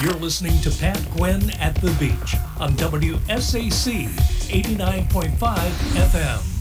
You're listening to Pat Gwen at the Beach on WSAC 89.5 FM.